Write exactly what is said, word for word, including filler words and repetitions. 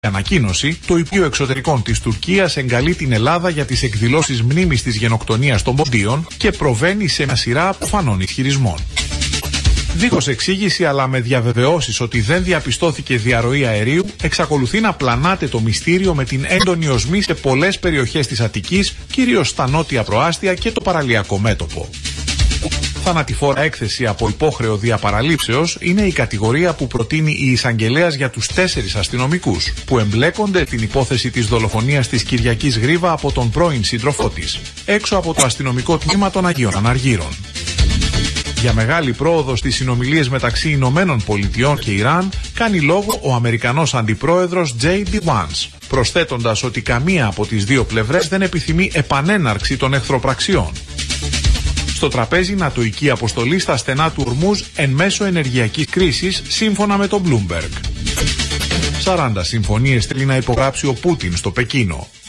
Ανακοίνωση, το Υπουργείο Εξωτερικών της Τουρκίας εγκαλεί την Ελλάδα για τις εκδηλώσεις μνήμης της γενοκτονίας των Ποντίων και προβαίνει σε μια σειρά προφανών ισχυρισμών. Δίχως εξήγηση αλλά με διαβεβαιώσεις ότι δεν διαπιστώθηκε διαρροή αερίου, εξακολουθεί να πλανάται το μυστήριο με την έντονη οσμή σε πολλές περιοχές της Αττικής, κυρίως στα νότια προάστια και το παραλιακό μέτωπο. Θανατηφόρα έκθεση από υπόχρεο διαπαραλήψεως είναι η κατηγορία που προτείνει η εισαγγελέας για τους τέσσερις αστυνομικούς που εμπλέκονται την υπόθεση της δολοφονίας της Κυριακής Γρίβα από τον πρώην σύντροφό της, έξω από το αστυνομικό τμήμα των Αγίων Αναργύρων. Για μεγάλη πρόοδο στις συνομιλίες μεταξύ Ηνωμένων Πολιτειών και Ιράν κάνει λόγο ο Αμερικανός Αντιπρόεδρος τζέι ντι Vance, προσθέτοντας ότι καμία από τις δύο πλευρές δεν επιθυμεί επανέναρξη των εχθροπραξιών. Στο τραπέζι νατοϊκή αποστολή στα στενά του Ορμούζ εν μέσω ενεργειακής κρίσης, σύμφωνα με τον Bloomberg. σαράντα συμφωνίες θέλει να υπογράψει ο Πούτιν στο Πεκίνο.